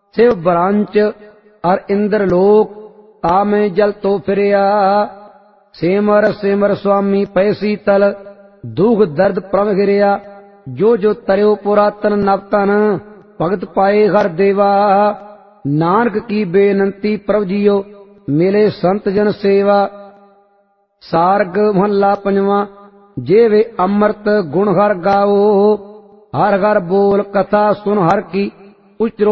शिव बरांच और इंद्र लोक तामे जल तो फिरिया। सिमर सिमर स्वामी पैसी तल दुख दर्द प्रम गिरिया। जो जो तरयो पुरातन नवतन भगत पाए हर देवा। नानक की बेनंती प्रभु जियो मिले संत जन सेवा। सार्ग महला पंजवा। जे वे अमृत गुण हर गाओ हर हर बोल कथा सुन हर की उच्चरो